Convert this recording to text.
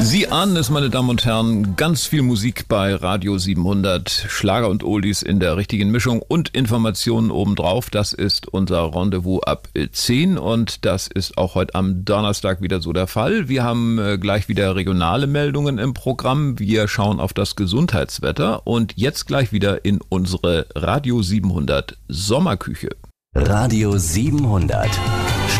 Sie ahnen es, meine Damen und Herren, ganz viel Musik bei Radio 700, Schlager und Oldies in der richtigen Mischung und Informationen obendrauf. Das ist unser Rendezvous ab 10 und das ist auch heute am Donnerstag wieder so der Fall. Wir haben gleich wieder regionale Meldungen im Programm. Wir schauen auf das Gesundheitswetter und jetzt gleich wieder in unsere Radio 700 Sommerküche. Radio 700.